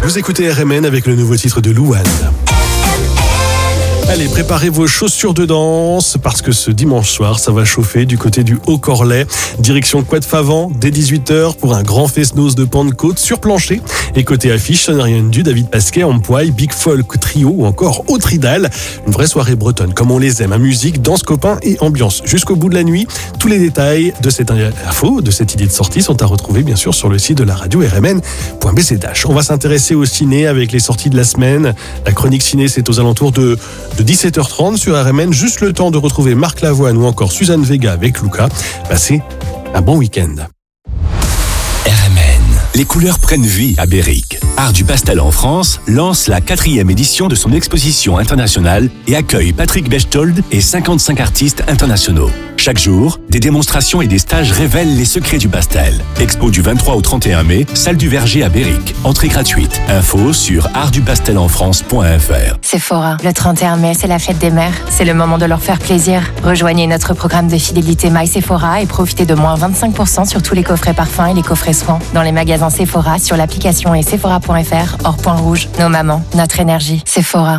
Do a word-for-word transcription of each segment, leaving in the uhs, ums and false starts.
Vous écoutez R M N avec le nouveau titre de Louane. Allez, préparez vos chaussures de danse parce que ce dimanche soir, ça va chauffer du côté du Haut-Corlay. Direction Couette Favant, dès dix-huit heures pour un grand fest-noz de Pentecôte sur plancher. Et côté affiche, Sonarian Du, David Pasquet, Ampoy, Big Folk Trio ou encore Autridal. Une vraie soirée bretonne comme on les aime, à musique, danse copain et ambiance. Jusqu'au bout de la nuit, tous les détails de cette info, de cette idée de sortie sont à retrouver bien sûr sur le site de la radio r m n point b z h. On va s'intéresser au ciné avec les sorties de la semaine. La chronique ciné, c'est aux alentours de de dix-sept heures trente sur R M N, juste le temps de retrouver Marc Lavoine ou encore Suzanne Vega avec Luca. Passez un bon week-end. R M N. Les couleurs prennent vie à Béric. Art du Pastel en France lance la quatrième édition de son exposition internationale et accueille Patrick Bechtold et cinquante-cinq artistes internationaux. Chaque jour, des démonstrations et des stages révèlent les secrets du pastel. Expo du vingt-trois au trente et un mai, salle du Verger à Béric. Entrée gratuite. Info sur art du pastel en france point f r. Sephora, le trente et un mai, c'est la fête des mères. C'est le moment de leur faire plaisir. Rejoignez notre programme de fidélité My Sephora et profitez de moins vingt-cinq pour cent sur tous les coffrets parfums et les coffrets soins. Dans les magasins Sephora, sur l'application et sephora point f r, hors point rouge. Nos mamans, notre énergie. Sephora.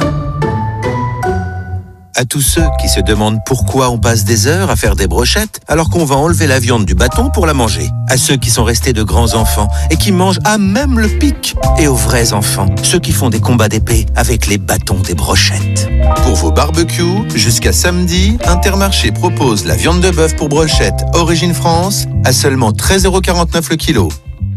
À tous ceux qui se demandent pourquoi on passe des heures à faire des brochettes alors qu'on va enlever la viande du bâton pour la manger. À ceux qui sont restés de grands enfants et qui mangent à même le pic. Et aux vrais enfants, ceux qui font des combats d'épée avec les bâtons des brochettes. Pour vos barbecues, jusqu'à samedi, Intermarché propose la viande de bœuf pour brochette Origine France à seulement treize euros quarante-neuf le kilo.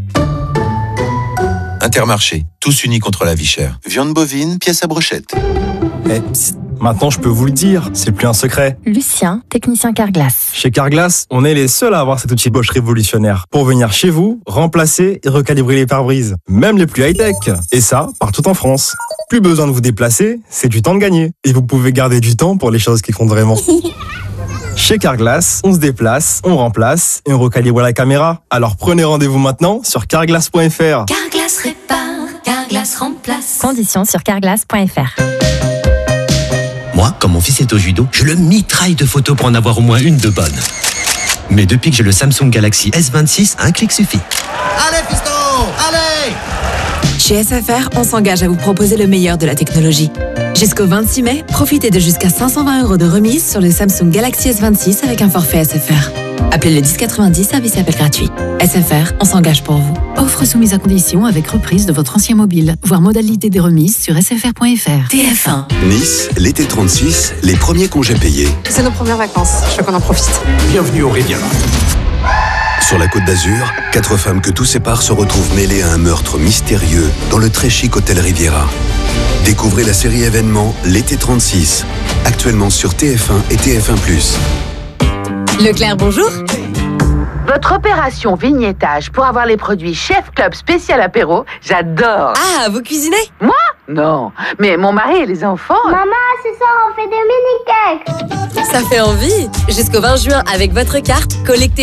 Intermarché, tous unis contre la vie chère. Viande bovine, pièce à brochette. Eh, psst. Maintenant, je peux vous le dire, c'est plus un secret. Lucien, technicien Carglass. Chez Carglass, on est les seuls à avoir cet outil Bosch révolutionnaire pour venir chez vous, remplacer et recalibrer les pare-brises, même les plus high-tech. Et ça, partout en France. Plus besoin de vous déplacer, c'est du temps de gagner. Et vous pouvez garder du temps pour les choses qui comptent vraiment. Chez Carglass, on se déplace, on remplace et on recalibre la caméra. Alors prenez rendez-vous maintenant sur carglass point f r. Carglass répare, Carglass remplace. Conditions sur carglass point f r. Moi, quand mon fils est au judo, je le mitraille de photos pour en avoir au moins une de bonne. Mais depuis que j'ai le Samsung Galaxy S vingt-six, un clic suffit. Allez, fiston, allez! Chez S F R, on s'engage à vous proposer le meilleur de la technologie. Jusqu'au vingt-six mai, profitez de jusqu'à cinq cent vingt euros de remise sur le Samsung Galaxy S vingt-six avec un forfait S F R. Appelez le dix quatre-vingt-dix, service appel gratuit. S F R, on s'engage pour vous. Offre soumise à condition avec reprise de votre ancien mobile. Voir modalité des remises sur s f r point f r. T F un. Nice, l'été trente-six, les premiers congés payés. C'est nos premières vacances, je veux qu'on en profite. Bienvenue au Riviera. Sur la Côte d'Azur, quatre femmes que tout sépare se retrouvent mêlées à un meurtre mystérieux dans le très chic hôtel Riviera. Découvrez la série événement L'été trente-six, actuellement sur T F un et T F un plus. Leclerc, bonjour. Votre opération vignettage pour avoir les produits Chef Club spécial apéro, j'adore. Ah, vous cuisinez? Moi? Non, mais mon mari et les enfants... Maman, ce soir on fait des mini-cakes. Ça fait envie. Jusqu'au vingt juin, avec votre carte, collectez